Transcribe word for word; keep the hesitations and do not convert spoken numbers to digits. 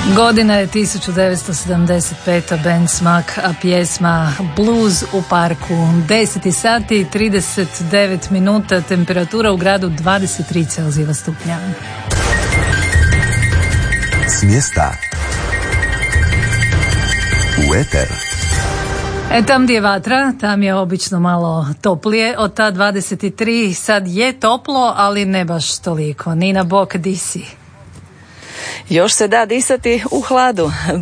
Godina je tisuću devetsto sedamdeset peta. band Smak, a pjesma Blues u parku. deset sati i trideset devet minuta, temperatura u gradu dvadeset tri Celzijeva stupnja. S mjesta u eter. E, tam gdje je vatra, tam je obično malo toplije od ta dvadeset tri. Sad je toplo, ali ne baš toliko. Nina Bok, di si? Još se da disati u hladu.